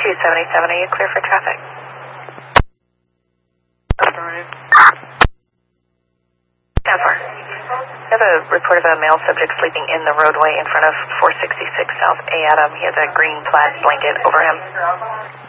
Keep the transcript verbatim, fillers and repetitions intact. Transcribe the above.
two seventy-seven, are you clear for traffic? Affirmative. ten four. I have a report of a male subject sleeping in the roadway in front of four sixty-six South A. Adam. He has a green plaid blanket over him.